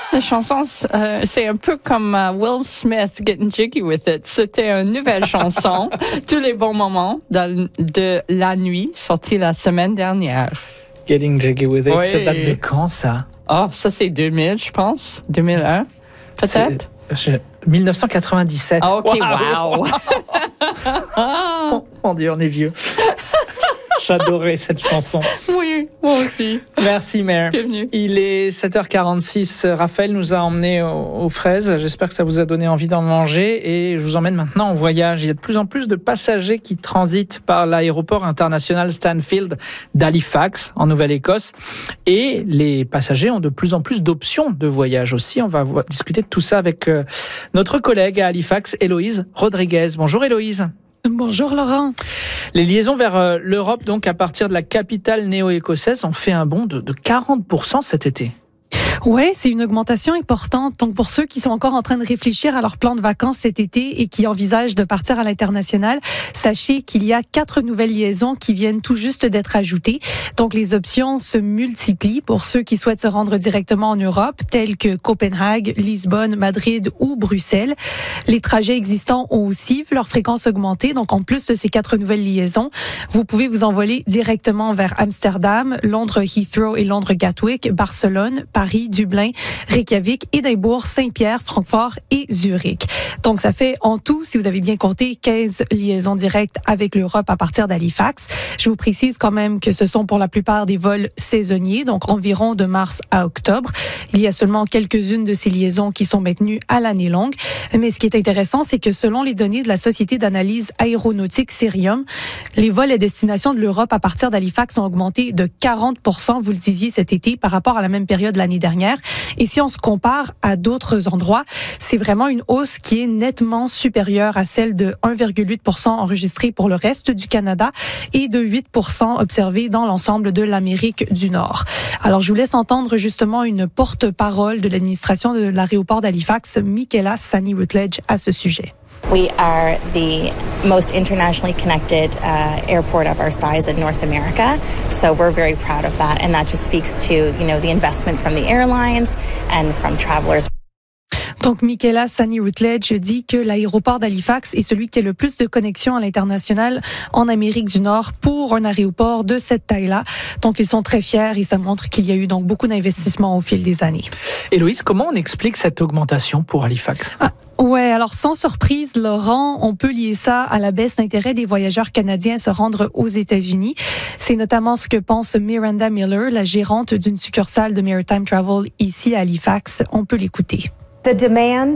La chanson, c'est un peu comme Will Smith, Getting Jiggy With It. C'était une nouvelle chanson, tous les bons moments de la nuit, sortie la semaine dernière. Getting Jiggy With It, Oui. ça date de quand ça? Oh, ça c'est 2000, je pense. 2001, peut-être? 1997. Ah, OK, wow! Oh, mon Dieu, on est vieux. J'adorais cette chanson. Oui, moi aussi. Merci, Mère. Bienvenue. Il est 7h46. Raphaël nous a emmenés aux fraises. J'espère que ça vous a donné envie d'en manger. Et je vous emmène maintenant en voyage. Il y a de plus en plus de passagers qui transitent par l'aéroport international Stanfield d'Halifax, en Nouvelle-Écosse. Et les passagers ont de plus en plus d'options de voyage aussi. On va discuter de tout ça avec notre collègue à Halifax, Héloïse Rodriguez. Bonjour Héloïse. Bonjour Laurent. Les liaisons vers l'Europe, donc à partir de la capitale néo-écossaise, ont fait un bond de 40% cet été. Ouais, c'est une augmentation importante. Donc, pour ceux qui sont encore en train de réfléchir à leur plan de vacances cet été et qui envisagent de partir à l'international, sachez qu'il y a 4 nouvelles liaisons qui viennent tout juste d'être ajoutées. Donc, les options se multiplient pour ceux qui souhaitent se rendre directement en Europe, tels que Copenhague, Lisbonne, Madrid ou Bruxelles. Les trajets existants ont aussi vu leur fréquence augmenter. Donc, en plus de ces 4 nouvelles liaisons, vous pouvez vous envoler directement vers Amsterdam, Londres Heathrow et Londres Gatwick, Barcelone, Paris, Dublin, Reykjavik, Édimbourg, Saint-Pierre, Francfort et Zurich. Donc, ça fait en tout, si vous avez bien compté, 15 liaisons directes avec l'Europe à partir d'Halifax. Je vous précise quand même que ce sont pour la plupart des vols saisonniers, donc environ de mars à octobre. Il y a seulement quelques-unes de ces liaisons qui sont maintenues à l'année longue. Mais ce qui est intéressant, c'est que selon les données de la société d'analyse aéronautique Cirium, les vols à destination de l'Europe à partir d'Halifax ont augmenté de 40%, vous le disiez, cet été par rapport à la même période l'année dernière. Et si on se compare à d'autres endroits, c'est vraiment une hausse qui est nettement supérieure à celle de 1,8% enregistrée pour le reste du Canada et de 8% observée dans l'ensemble de l'Amérique du Nord. Alors, je vous laisse entendre justement une porte-parole de l'administration de l'aéroport d'Halifax, Michaela Sani-Rutledge, à ce sujet. We are the most internationally connected airport of our size in North America, so we're very proud of that, and that just speaks to, the investment from the airlines and from travelers. Donc, Michaela Sani-Rutledge dit que l'aéroport d'Halifax est celui qui a le plus de connexions à l'international en Amérique du Nord pour un aéroport de cette taille-là. Donc, ils sont très fiers et ça montre qu'il y a eu donc beaucoup d'investissements au fil des années. Héloïse, comment on explique cette augmentation pour Halifax? Ouais, alors sans surprise, Laurent, on peut lier ça à la baisse d'intérêt des voyageurs canadiens à se rendre aux États-Unis. C'est notamment ce que pense Miranda Miller, la gérante d'une succursale de Maritime Travel ici à Halifax. On peut l'écouter. The demand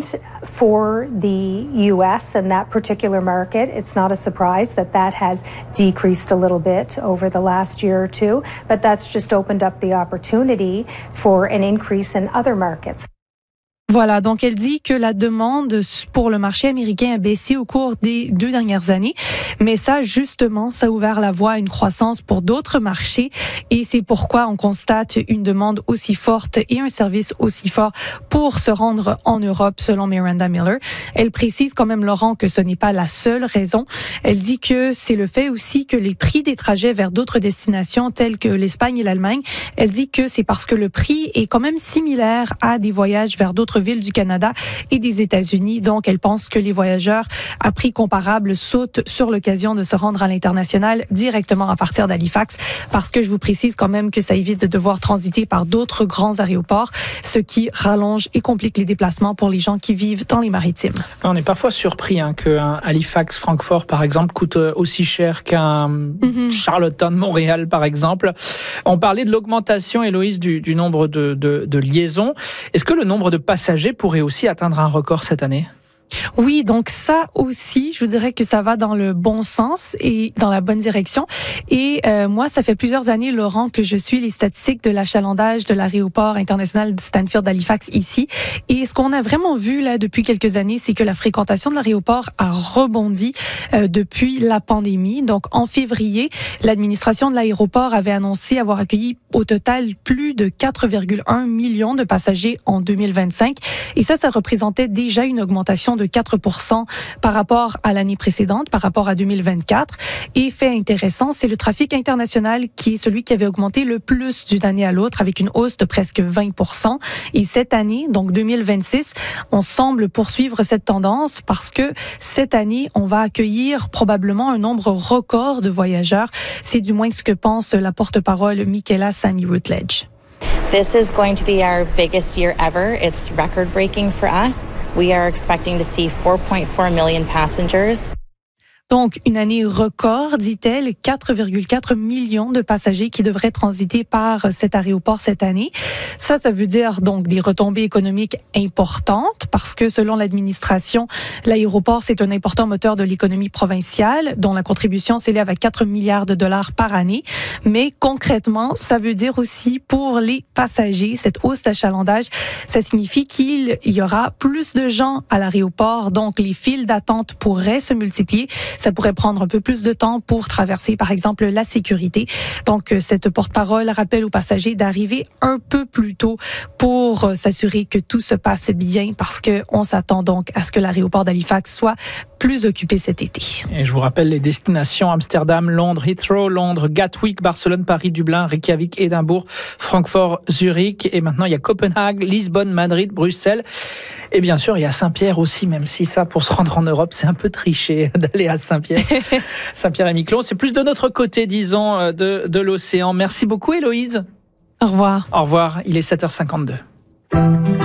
for the U.S. and that particular market, it's not a surprise that has decreased a little bit over the last year or two, but that's just opened up the opportunity for an increase in other markets. Voilà, donc elle dit que la demande pour le marché américain a baissé au cours des 2 dernières années, mais ça, justement, ça a ouvert la voie à une croissance pour d'autres marchés et c'est pourquoi on constate une demande aussi forte et un service aussi fort pour se rendre en Europe, selon Miranda Miller. Elle précise quand même, Laurent, que ce n'est pas la seule raison. Elle dit que c'est le fait aussi que les prix des trajets vers d'autres destinations telles que l'Espagne et l'Allemagne, elle dit que c'est parce que le prix est quand même similaire à des voyages vers d'autres villes du Canada et des États-Unis. Donc, elle pense que les voyageurs à prix comparable sautent sur l'occasion de se rendre à l'international directement à partir d'Halifax parce que je vous précise quand même que ça évite de devoir transiter par d'autres grands aéroports, ce qui rallonge et complique les déplacements pour les gens qui vivent dans les maritimes. On est parfois surpris qu'un Halifax-Francfort, par exemple, coûte aussi cher qu'un Charlottetown-Montréal, par exemple. On parlait de l'augmentation, Héloïse, du nombre de liaisons. Est-ce que le nombre de passagers pourrait aussi atteindre un record cette année? Oui, donc ça aussi, je vous dirais que ça va dans le bon sens et dans la bonne direction. Et moi, ça fait plusieurs années, Laurent, que je suis les statistiques de l'achalandage de l'aéroport international de Stanfield Halifax ici. Et ce qu'on a vraiment vu là depuis quelques années, c'est que la fréquentation de l'aéroport a rebondi depuis la pandémie. Donc, en février, l'administration de l'aéroport avait annoncé avoir accueilli au total plus de 4,1 millions de passagers en 2025. Et ça représentait déjà une augmentation de de 4% par rapport à l'année précédente, par rapport à 2024. Et fait intéressant, c'est le trafic international qui est celui qui avait augmenté le plus d'une année à l'autre, avec une hausse de presque 20%. Et cette année, donc 2026, on semble poursuivre cette tendance parce que cette année, on va accueillir probablement un nombre record de voyageurs. C'est du moins ce que pense la porte-parole Michaela Sanni-Rutledge. This is going to be our biggest year ever. It's record-breaking for us. We are expecting to see 4.4 million passengers. Donc, une année record, dit-elle, 4,4 millions de passagers qui devraient transiter par cet aéroport cette année. Ça veut dire donc des retombées économiques importantes parce que selon l'administration, l'aéroport, c'est un important moteur de l'économie provinciale dont la contribution s'élève à 4 milliards de dollars par année. Mais concrètement, ça veut dire aussi pour les passagers, cette hausse d'achalandage, ça signifie qu'il y aura plus de gens à l'aéroport, donc les files d'attente pourraient se multiplier. Ça pourrait prendre un peu plus de temps pour traverser, par exemple, la sécurité. Donc, cette porte-parole rappelle aux passagers d'arriver un peu plus tôt pour s'assurer que tout se passe bien parce qu'on s'attend donc à ce que l'aéroport d'Halifax soit plus occupé cet été. Et je vous rappelle les destinations Amsterdam, Londres, Heathrow, Londres, Gatwick, Barcelone, Paris, Dublin, Reykjavik, Édimbourg, Francfort, Zurich. Et maintenant, il y a Copenhague, Lisbonne, Madrid, Bruxelles. Et bien sûr, il y a Saint-Pierre aussi, même si ça, pour se rendre en Europe, c'est un peu triché d'aller à Saint-Pierre. Saint-Pierre-et-Miquelon, c'est plus de notre côté, disons, de l'océan. Merci beaucoup, Héloïse. Au revoir. Au revoir, il est 7h52.